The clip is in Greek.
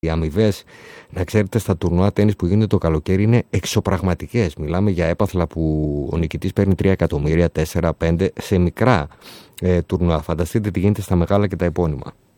Οι αμοιβές, να ξέρετε, στα τουρνουά τένις που γίνεται το καλοκαίρι είναι εξωπραγματικές. Μιλάμε για έπαθλα που ο νικητής παίρνει 3 εκατομμύρια, 4, 5 σε μικρά τουρνουά. Φανταστείτε τι γίνεται στα μεγάλα και τα επώνυμα.